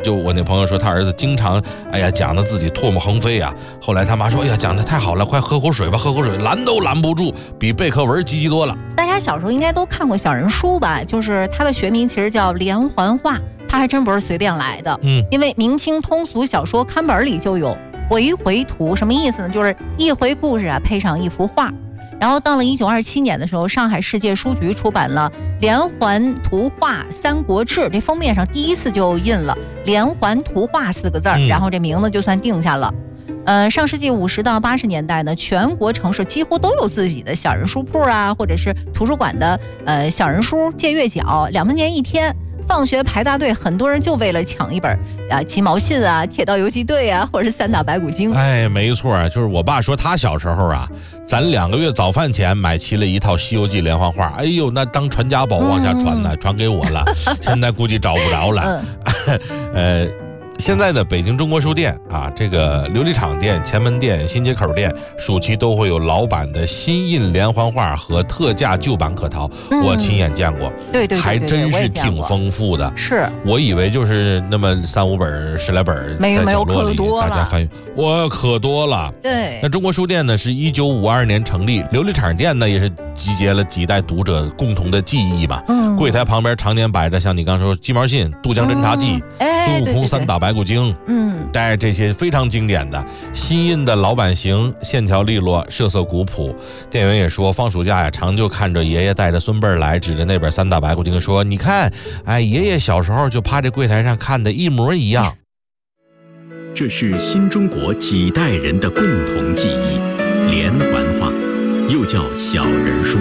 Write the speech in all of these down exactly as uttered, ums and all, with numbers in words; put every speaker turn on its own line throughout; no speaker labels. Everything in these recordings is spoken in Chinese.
就我那朋友说他儿子经常哎呀讲的自己唾沫横飞啊，后来他妈说哎呀讲的太好了，快喝口水吧，喝口水拦都拦不住，比贝壳文积极多了。
大家小时候应该都看过小人书吧，就是它的学名其实叫连环画，它还真不是随便来的。嗯，因为明清通俗小说刊本里就有回回图，什么意思呢？就是一回故事啊配上一幅画。然后到了一九二七年的时候，上海世界书局出版了《连环图画三国志》，这封面上第一次就印了“连环图画”四个字儿，然后这名字就算定下了。呃，上世纪五十到八十年代呢，全国城市几乎都有自己的小人书铺啊，或者是图书馆的呃小人书借阅角，两分钱一天。放学排大队，很多人就为了抢一本啊鸡毛信啊、铁道游击队啊，或者是三打白骨精。
哎，没错啊，就是我爸说他小时候啊，咱两个月早饭钱买齐了一套《西游记》连环画，哎呦，那当传家宝往下传呢，嗯、传给我了，现在估计找不着了。嗯、呃。现在的北京中国书店啊，这个琉璃厂店、前门店、新街口店，暑期都会有老版的新印连环画和特价旧版可淘，嗯、我亲眼见过，
对 对, 对, 对, 对
还真是挺丰富的。
是
我以为就是那么三五本、十来本，
没有没有可
多了，大家翻阅，哇，可多了。
对，
那中国书店呢，是一九五二年成立，琉璃厂店呢也是集结了几代读者共同的记忆嘛。嗯，柜台旁边常年摆着像你刚说鸡毛信、渡江侦察记、嗯哎、孙悟空三打白骨精，嗯，带这些非常经典的新印的老版型，线条利落，色色古朴。店员也说，放暑假呀，常就看着爷爷带着孙辈来，指着那本三打白骨精说：“你看，哎，爷爷小时候就趴在柜台上看的一模一样。”
这是新中国几代人的共同记忆，连环画，又叫小人书。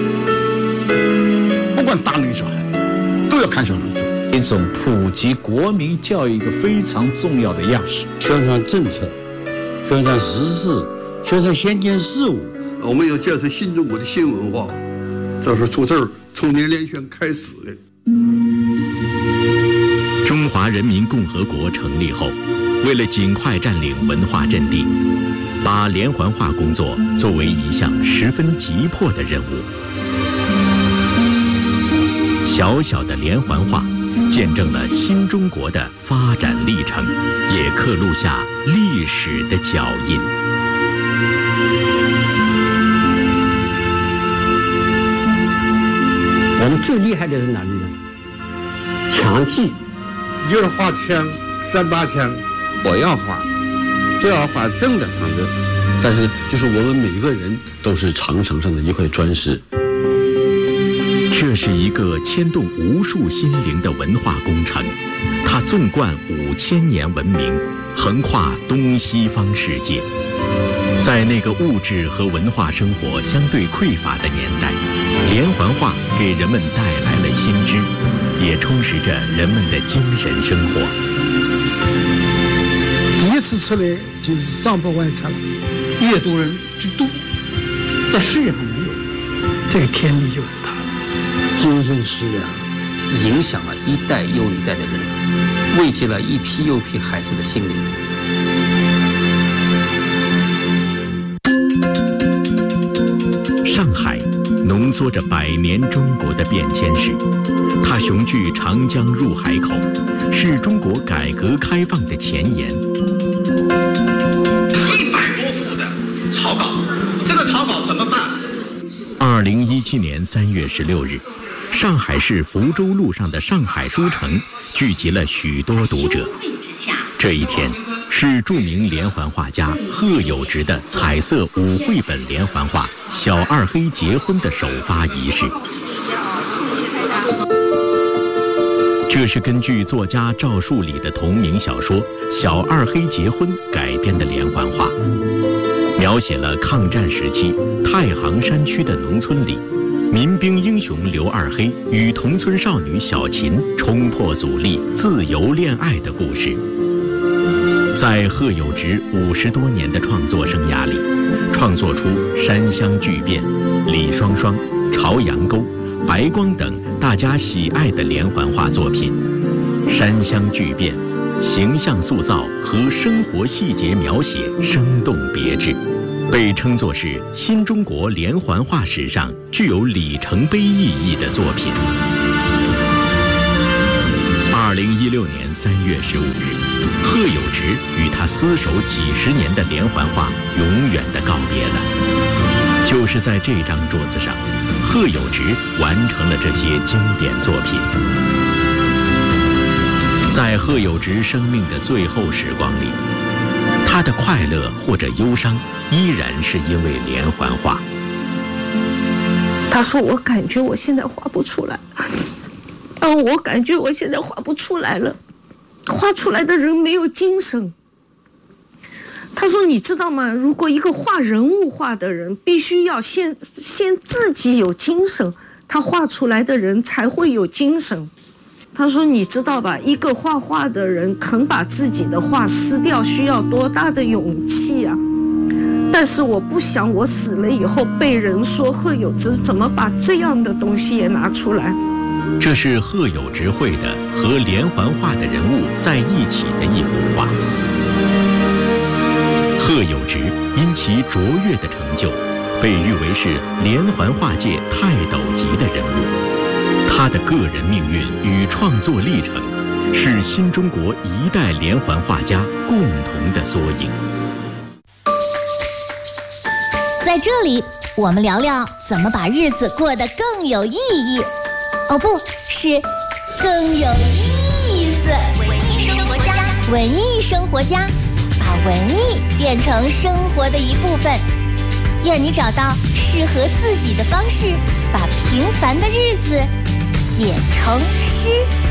不管大人小孩，都要看小人书。
一种普及国民教育一个非常重要的样式，
宣传政策，宣传时事，宣传先进事物。
我们要建设新中国的新文化，这是从这儿从年联选开始的。
中华人民共和国成立后，为了尽快占领文化阵地，把连环画工作作为一项十分急迫的任务。小小的连环画见证了新中国的发展历程，也刻录下历史的脚印。
我们最厉害的是哪里呢？强记，
就是画枪，三八枪，我要画，就要画正的长针。
但是，就是我们每一个人都是长城上的一块砖石。
这是一个牵动无数心灵的文化工程，它纵贯五千年文明，横跨东西方世界。在那个物质和文化生活相对匮乏的年代，连环画给人们带来了新知，也充实着人们的精神生活。
第一次出来就是上百万册了，阅读人之多，在世界上没有，这个天地就是他。
精神食粮，
影响了一代又一代的人，慰藉了一批又一批孩子的心灵。
上海浓缩着百年中国的变迁史，它雄踞长江入海口，是中国改革开放的前沿。
一百多幅的草稿，这个草稿怎么办？
二零一七年三月十六日。上海市福州路上的上海书城聚集了许多读者。这一天是著名连环画家贺有直的彩色五绘本连环画《小二黑结婚》的首发仪式。这是根据作家赵树理的同名小说《小二黑结婚》改编的连环画，描写了抗战时期太行山区的农村里，民兵英雄刘二黑与同村少女小琴冲破阻力，自由恋爱的故事。在贺有直五十多年的创作生涯里，创作出《山乡巨变》、《李双双》、《朝阳沟》、《白光》等大家喜爱的连环画作品。《山乡巨变》形象塑造和生活细节描写生动别致，被称作是新中国连环画史上具有里程碑意义的作品。二零一六六年三月十五日，贺有直与他厮守几十年的连环画永远的告别了。就是在这张桌子上，贺有直完成了这些经典作品。在贺有直生命的最后时光里，他的快乐或者忧伤，依然是因为连环画。
他说：“我感觉我现在画不出来，嗯，我感觉我现在画不出来了，画出来的人没有精神。”他说：“你知道吗？如果一个画人物画的人，必须要先先自己有精神，他画出来的人才会有精神。”他说：“你知道吧？一个画画的人肯把自己的画撕掉，需要多大的勇气啊！但是我不想我死了以后被人说贺有直怎么把这样的东西也拿出来。”
这是贺有直绘的和连环画的人物在一起的一幅画。贺有直因其卓越的成就，被誉为是连环画界泰斗级的人物。他的个人命运与创作历程，是新中国一代连环画家共同的缩影。
在这里，我们聊聊怎么把日子过得更有意义。哦，不是，更有意思。文艺生活家，文艺生活家，把文艺变成生活的一部分。愿你找到适合自己的方式，把平凡的日子写成诗。